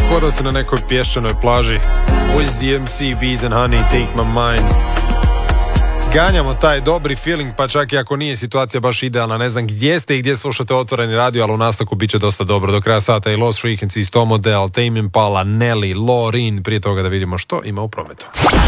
Kodao se na nekoj pješčanoj plaži. With the MC, Bees and Honey, Take My Mind. Ganjamo taj dobri feeling, pa čak i ako nije situacija baš idealna. Ne znam gdje ste i gdje slušate Otvoreni radio, ali u nastavku bit će dosta dobro. Do kraja sata i Lost Frequencies, Tom Odell, Tame Impala, Nelly, Lorin. Prije toga da vidimo što ima u prometu.